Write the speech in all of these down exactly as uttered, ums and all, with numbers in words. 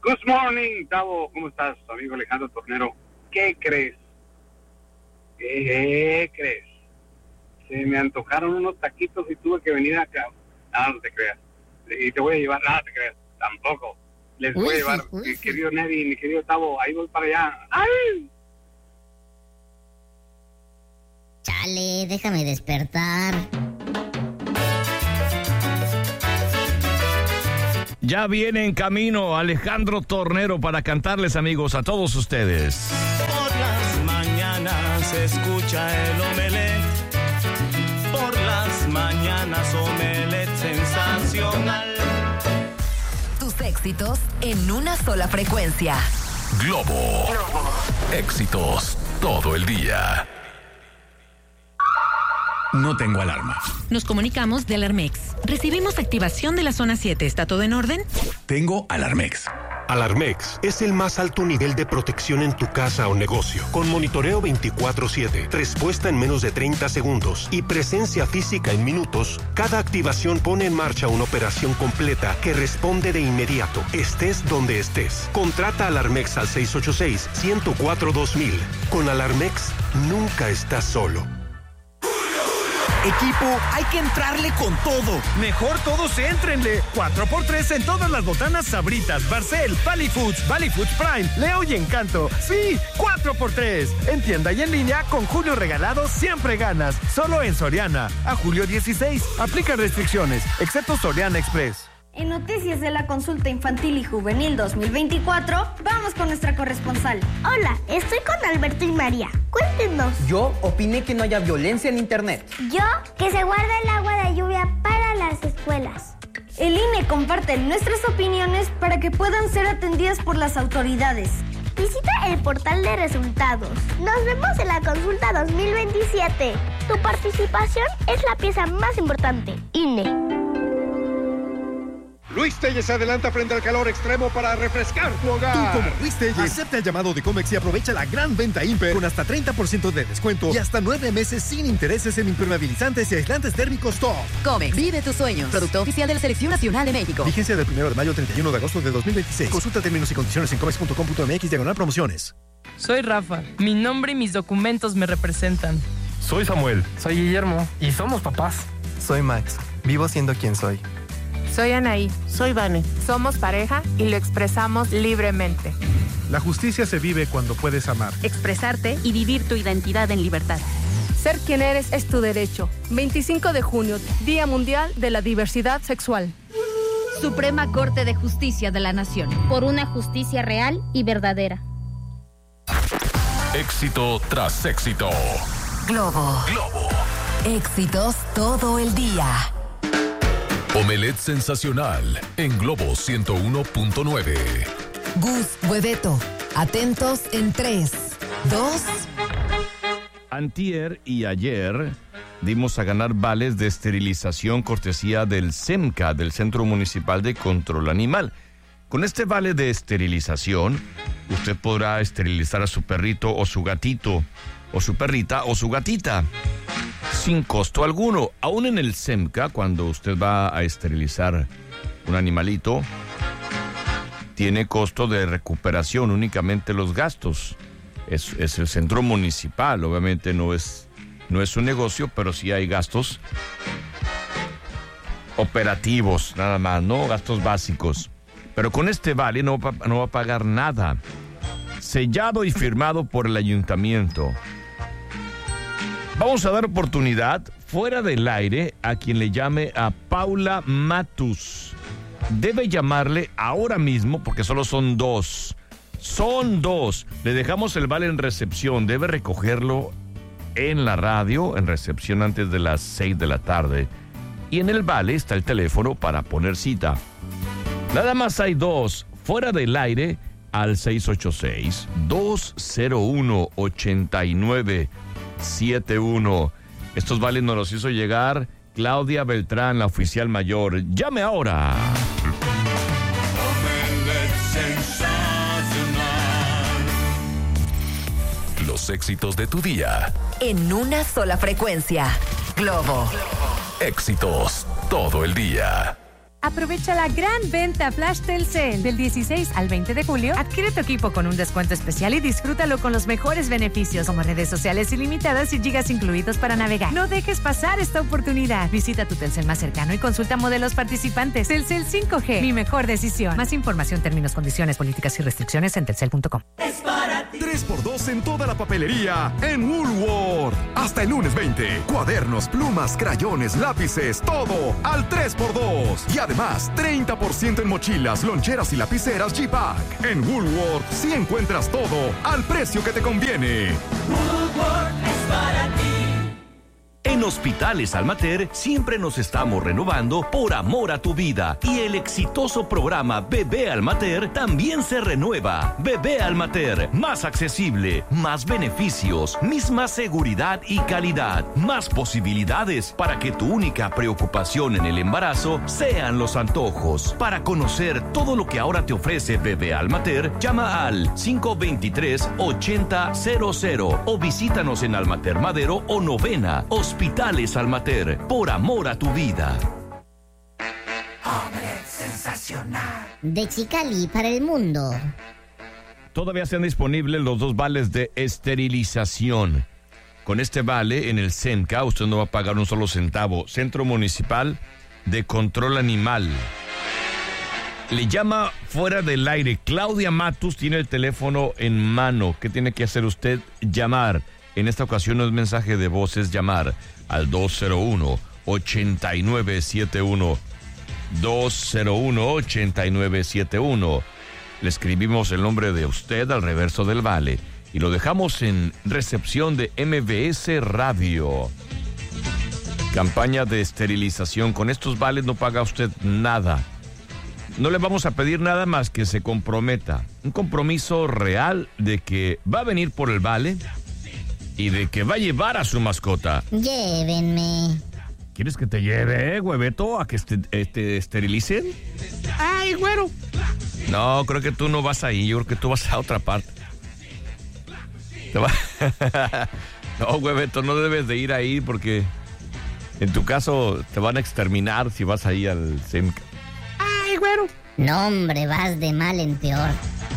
Good morning, Tavo. ¿Cómo estás, amigo Alejandro Tornero? ¿Qué crees? ¿Qué crees? Se me antojaron unos taquitos y tuve que venir acá. No, no te creas. Y te voy a llevar, no te creas, tampoco. Les voy uy, a llevar, uy, mi querido Neri, mi querido Tavo, ahí voy para allá. ¡Ay! Chale, déjame despertar. Ya viene en camino Alejandro Tornero para cantarles, amigos, a todos ustedes. Por las mañanas se escucha el omelette. Por las mañanas omelette sensacional. Tus éxitos en una sola frecuencia. Globo. Éxitos todo el día. No tengo alarma. Nos comunicamos de Alarmex. Recibimos activación de la zona siete. ¿Está todo en orden? Tengo Alarmex. Alarmex es el más alto nivel de protección en tu casa o negocio, con monitoreo veinticuatro siete, respuesta en menos de treinta segundos y presencia física en minutos. Cada activación pone en marcha una operación completa que responde de inmediato, estés donde estés. Contrata Alarmex al seis ocho seis, uno cero cuatro, dos mil. Con Alarmex, nunca estás solo. Equipo, hay que entrarle con todo. Mejor todos éntrenle. cuatro por tres en todas las botanas Sabritas, Barcel, Valley Foods, Valley Foods Prime, Leo y Encanto. Sí, cuatro por tres. En tienda y en línea, con Julio Regalado siempre ganas. Solo en Soriana. A julio dieciséis. Aplica restricciones, excepto Soriana Express. En Noticias de la Consulta Infantil y Juvenil dos mil veinticuatro, vamos con nuestra corresponsal. Hola, estoy con Alberto y María. Cuéntenos. Yo opiné que no haya violencia en Internet. Yo, que se guarde el agua de lluvia para las escuelas. El I N E comparte nuestras opiniones para que puedan ser atendidas por las autoridades. Visita el portal de resultados. Nos vemos en la consulta dos mil veintisiete. Tu participación es la pieza más importante. I N E. Luis Telles se adelanta frente al calor extremo para refrescar tu hogar. Tú, como Luis Telles, acepta el llamado de Comex y aprovecha la gran venta Imper con hasta treinta por ciento de descuento y hasta nueve meses sin intereses en impermeabilizantes y aislantes térmicos top. Comex, vive tus sueños. Producto oficial de la Selección Nacional de México. Vigencia del primero de mayo al treinta y uno de agosto de dos mil veintiséis. Consulta términos y condiciones en comex punto com punto mx diagonal promociones. Soy Rafa. Mi nombre y mis documentos me representan. Soy Samuel. Soy Guillermo. Y somos papás. Soy Max. Vivo siendo quien soy. Soy Anaí. Soy Vane. Somos pareja y lo expresamos libremente. La justicia se vive cuando puedes amar. Expresarte y vivir tu identidad en libertad. Ser quien eres es tu derecho. veinticinco de junio, Día Mundial de la Diversidad Sexual. Suprema Corte de Justicia de la Nación. Por una justicia real y verdadera. Éxito tras éxito. Globo. Globo. Éxitos todo el día. Omelette sensacional en Globo ciento uno punto nueve. Gus Hueveto. Atentos en tres, dos. Antier y ayer dimos a ganar vales de esterilización cortesía del SEMCA, del Centro Municipal de Control Animal. Con este vale de esterilización, usted podrá esterilizar a su perrito o su gatito, o su perrita o su gatita, sin costo alguno. Aún en el SEMCA, cuando usted va a esterilizar un animalito, tiene costo de recuperación, únicamente los gastos. Es, es el centro municipal, obviamente no es, no es un negocio, pero sí hay gastos operativos, nada más, ¿no? Gastos básicos. Pero con este vale no va, no va a pagar nada. Sellado y firmado por el ayuntamiento. Vamos a dar oportunidad fuera del aire a quien le llame a Paula Matus. Debe llamarle ahora mismo porque solo son dos. Son dos. Le dejamos el vale en recepción. Debe recogerlo en la radio, en recepción antes de las seis de la tarde. Y en el vale está el teléfono para poner cita. Nada más hay dos. Fuera del aire al seis ocho seis, dos cero uno, ocho nueve siete uno. Estos vales nos los hizo llegar Claudia Beltrán, la oficial mayor. Llame ahora. Los éxitos de tu día. En una sola frecuencia. Globo. Éxitos todo el día. Aprovecha la gran venta Flash Telcel del dieciséis al veinte de julio. Adquiere tu equipo con un descuento especial y disfrútalo con los mejores beneficios como redes sociales ilimitadas y gigas incluidos para navegar. No dejes pasar esta oportunidad. Visita tu Telcel más cercano y consulta modelos participantes. Telcel cinco G, mi mejor decisión. Más información, términos, condiciones, políticas y restricciones en telcel punto com. Es para ti. tres por dos en toda la papelería en Woolworth. Hasta el lunes veinte. Cuadernos, plumas, crayones, lápices, todo al tres por dos. Y además, treinta por ciento en mochilas, loncheras y lapiceras G-Pack. En Woolworth sí encuentras todo al precio que te conviene. Woolworth es para ti. En Hospitales Almater siempre nos estamos renovando por amor a tu vida y el exitoso programa Bebé Almater también se renueva. Bebé Almater, más accesible, más beneficios, misma seguridad y calidad, más posibilidades para que tu única preocupación en el embarazo sean los antojos. Para conocer todo lo que ahora te ofrece Bebé Almater, llama al cinco dos tres, ocho cero cero cero o visítanos en Almater Madero o Novena. Hospitales Almater, por amor a tu vida. Hombre sensacional. De Chicali para el mundo. Todavía están disponibles los dos vales de esterilización. Con este vale en el CENCA usted no va a pagar un solo centavo. Centro Municipal de Control Animal. Le llama fuera del aire. Claudia Matus tiene el teléfono en mano. ¿Qué tiene que hacer usted? Llamar. En esta ocasión no es mensaje de voz, es llamar al dos cero uno, ocho nueve siete uno. dos cero uno, ocho nueve siete uno. Le escribimos el nombre de usted al reverso del vale y lo dejamos en recepción de M B S Radio. Campaña de esterilización. Con estos vales no paga usted nada. No le vamos a pedir nada más que se comprometa. Un compromiso real de que va a venir por el vale y de que va a llevar a su mascota. Llévenme. ¿Quieres que te lleve, eh, hueveto, a que te este, este, esterilicen? Ay, güero. No, creo que tú no vas ahí. Yo creo que tú vas a otra parte. Te va... No, hueveto, no debes de ir ahí porque en tu caso te van a exterminar si vas ahí al CENCA. Ay, güero. No, hombre, vas de mal en peor.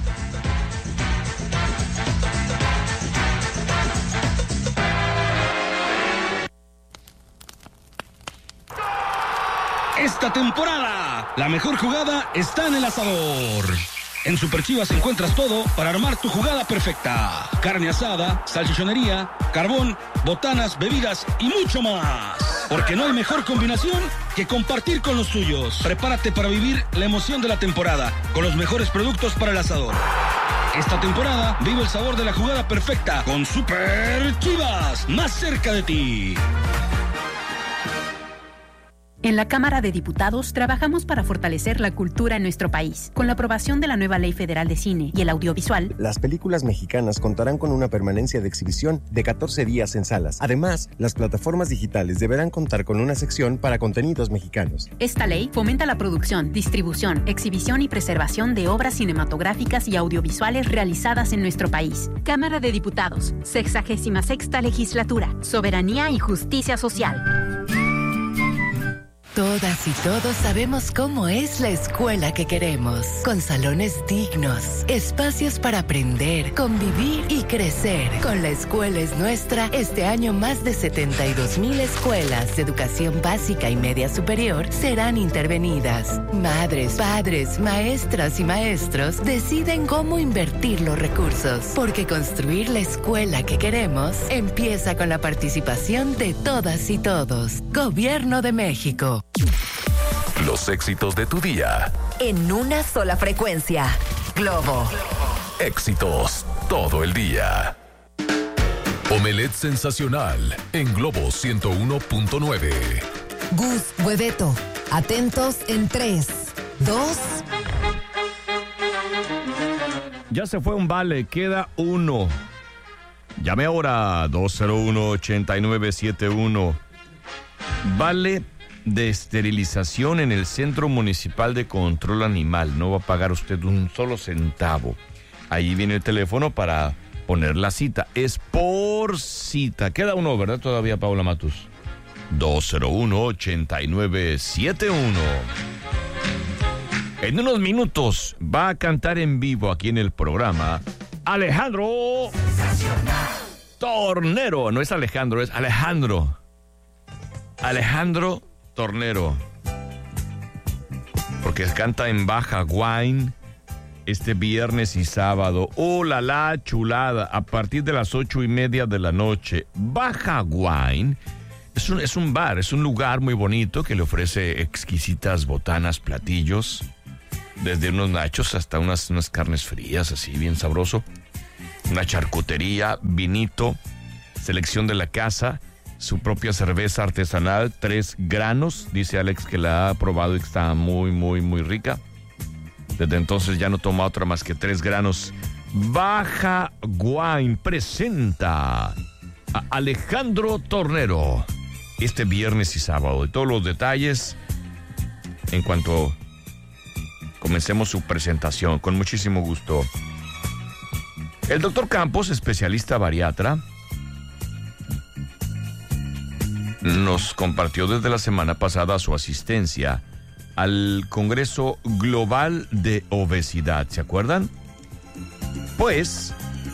Esta temporada, la mejor jugada está en el asador. En Super Chivas encuentras todo para armar tu jugada perfecta. Carne asada, salchichonería, carbón, botanas, bebidas y mucho más. Porque no hay mejor combinación que compartir con los tuyos. Prepárate para vivir la emoción de la temporada con los mejores productos para el asador. Esta temporada vive el sabor de la jugada perfecta con Super Chivas, más cerca de ti. En la Cámara de Diputados trabajamos para fortalecer la cultura en nuestro país. Con la aprobación de la nueva Ley Federal de Cine y el Audiovisual, las películas mexicanas contarán con una permanencia de exhibición de catorce días en salas. Además, las plataformas digitales deberán contar con una sección para contenidos mexicanos. Esta ley fomenta la producción, distribución, exhibición y preservación de obras cinematográficas y audiovisuales realizadas en nuestro país. Cámara de Diputados, sexagésima sexta legislatura, soberanía y justicia social. Todas y todos sabemos cómo es la escuela que queremos, con salones dignos, espacios para aprender, convivir y crecer. Con La Escuela es Nuestra, este año más de setenta y dos mil escuelas de educación básica y media superior serán intervenidas. Madres, padres, maestras y maestros deciden cómo invertir los recursos, porque construir la escuela que queremos empieza con la participación de todas y todos. Gobierno de México. Los éxitos de tu día. En una sola frecuencia. Globo. Éxitos todo el día. Omelette sensacional en Globo ciento uno punto nueve. Gus, Hueveto, atentos en tres, dos. Ya se fue un vale, queda uno. Llame ahora dos cero uno, ocho nueve siete uno. Vale de esterilización en el Centro Municipal de Control Animal. No va a pagar usted un solo centavo. Ahí viene el teléfono para poner la cita. Es por cita. Queda uno, ¿verdad? Todavía, Paula Matus. dos cero uno, ocho nueve siete uno. En unos minutos va a cantar en vivo aquí en el programa Alejandro Tornero. No es Alejandro, es Alejandro. Alejandro Tornero. Porque canta en Baja Wine este viernes y sábado. ¡Oh, la la, chulada! A partir de las ocho y media de la noche. Baja Wine es un, es un bar, es un lugar muy bonito que le ofrece exquisitas botanas, platillos, desde unos nachos hasta unas, unas carnes frías, así bien sabroso. Una charcutería, vinito, selección de la casa, su propia cerveza artesanal, tres granos. Dice Alex que la ha probado y está muy, muy, muy rica. Desde entonces ya no toma otra más que tres granos. Baja Wine presenta a Alejandro Tornero este viernes y sábado. Y todos los detalles en cuanto comencemos su presentación, con muchísimo gusto. El doctor Campos, especialista bariatra, nos compartió desde la semana pasada su asistencia al Congreso Global de Obesidad. ¿Se acuerdan? Pues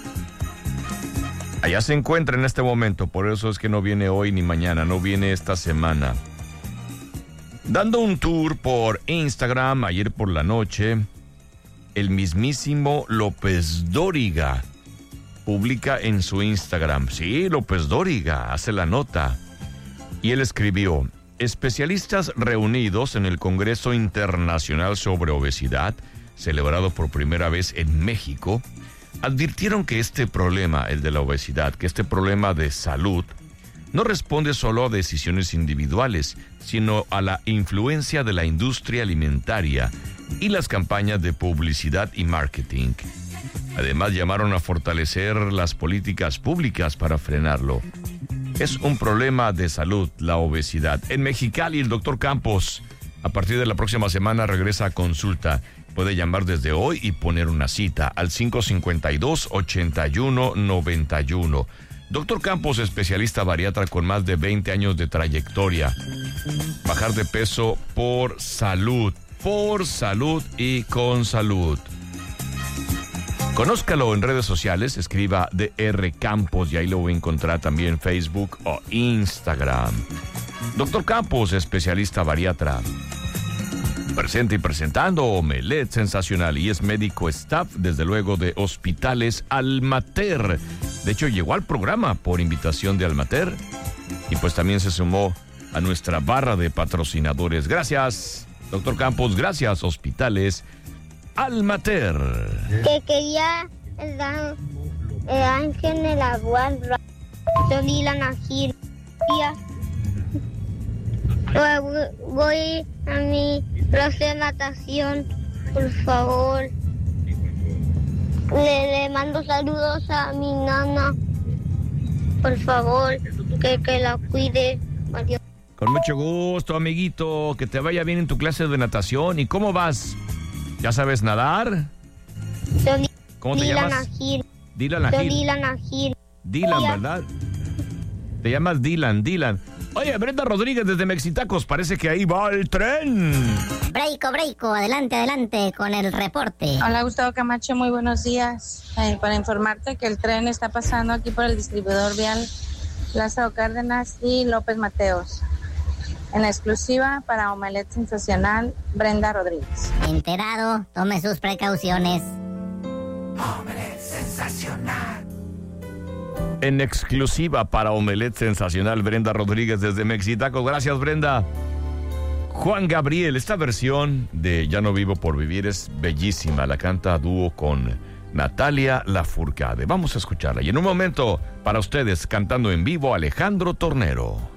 allá se encuentra en este momento, por eso es que no viene hoy ni mañana, no viene esta semana. Dando un tour por Instagram ayer por la noche, el mismísimo López Dóriga publica en su Instagram. Sí, López Dóriga hace la nota. Y él escribió: especialistas reunidos en el Congreso Internacional sobre Obesidad, celebrado por primera vez en México, advirtieron que este problema, el de la obesidad, que este problema de salud, no responde solo a decisiones individuales, sino a la influencia de la industria alimentaria y las campañas de publicidad y marketing. Además, llamaron a fortalecer las políticas públicas para frenarlo. Es un problema de salud, la obesidad. En Mexicali, el doctor Campos, a partir de la próxima semana, regresa a consulta. Puede llamar desde hoy y poner una cita al cinco cinco dos, ocho uno nueve uno. Doctor Campos, especialista bariatra con más de veinte años de trayectoria. Bajar de peso por salud, por salud y con salud. Conózcalo en redes sociales, escriba D R Campos y ahí lo voy a encontrar también en Facebook o Instagram. Doctor Campos, especialista bariatra. Presente y presentando Omelet Sensacional, y es médico staff, desde luego, de Hospitales Almater. De hecho, llegó al programa por invitación de Almater y pues también se sumó a nuestra barra de patrocinadores. Gracias, doctor Campos. Gracias, Hospitales Almater. Que quería dar el ángel en la guarda. Soy la Najir. Voy a mi clase de natación, por favor. Le, le mando saludos a mi nana. Por favor, que, que la cuide. Adiós. Con mucho gusto, amiguito. Que te vaya bien en tu clase de natación. ¿Y cómo vas? ¿Ya sabes nadar? Soy ¿Cómo te Dylan llamas? Najir. Dylan Najir. Soy Dylan Najir. Dylan, ¿verdad? Te llamas Dylan, Dylan. Oye, Brenda Rodríguez desde Mexitacos, parece que ahí va el tren. Breiko, Breiko, adelante, adelante con el reporte. Hola, Gustavo Camacho, muy buenos días. Eh, para informarte que el tren está pasando aquí por el distribuidor vial Lázaro Cárdenas y López Mateos. En la exclusiva para Omelet Sensacional, Brenda Rodríguez. Enterado, tome sus precauciones. Omelet Sensacional. En exclusiva para Omelet Sensacional, Brenda Rodríguez desde Mexitacos. Gracias, Brenda. Juan Gabriel, esta versión de Ya no vivo por vivir es bellísima. La canta a dúo con Natalia Lafourcade. Vamos a escucharla. Y en un momento, para ustedes, cantando en vivo, Alejandro Tornero.